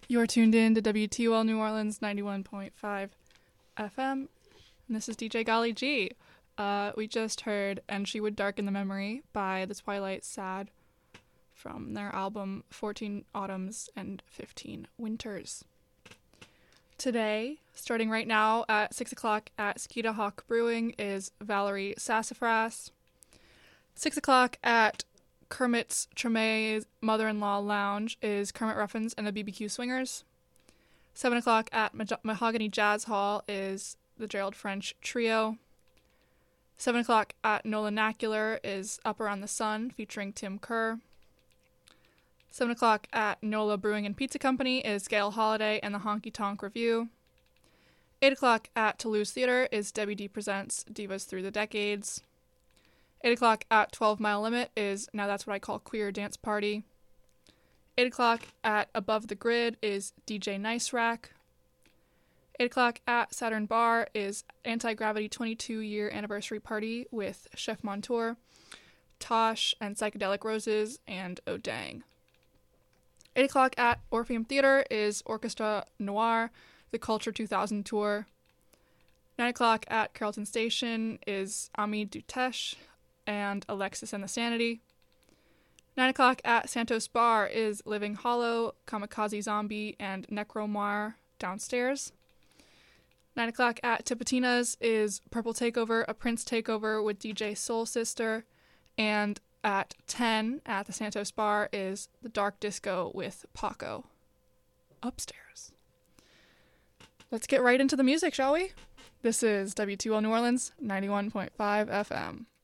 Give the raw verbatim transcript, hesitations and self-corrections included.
You're tuned in to W T U L New Orleans ninety-one point five F M, and this is D J Golly G. Uh, we just heard And She Would Darken the Memory by The Twilight Sad from their album fourteen Autumns and fifteen Winters. Today, starting right now at six o'clock at Skeeta Hawk Brewing, is Valerie Sassafras. six o'clock at Kermit's Treme's Mother-in-Law Lounge is Kermit Ruffins and the B B Q Swingers. seven o'clock at Ma- Mahogany Jazz Hall is the Gerald French Trio. seven o'clock at Nola Nacular is Up Around the Sun featuring Tim Kerr. seven o'clock at Nola Brewing and Pizza Company is Gail Holiday and the Honky Tonk Review. eight o'clock at Toulouse Theatre is Debbie D Presents Divas Through the Decades. eight o'clock at twelve Mile Limit is Now That's What I Call Queer Dance Party. eight o'clock at Above the Grid is D J Nice Rack. eight o'clock at Saturn Bar is Anti-Gravity twenty-two year anniversary party with Chef Montour, Tosh, and Psychedelic Roses, and Oh Dang. eight o'clock at Orpheum Theatre is Orchestra Noir, the Culture two thousand tour. nine o'clock at Carrollton Station is Ami Dutesh and Alexis and the Sanity. nine o'clock at Santos Bar is Living Hollow, Kamikaze Zombie, and Necromoir downstairs. nine o'clock at Tipitina's is Purple Takeover, a Prince Takeover with D J Soul Sister. And at ten at the Santos Bar is the Dark Disco with Paco upstairs. Let's get right into the music, shall we? This is W T U L New Orleans ninety-one point five F M.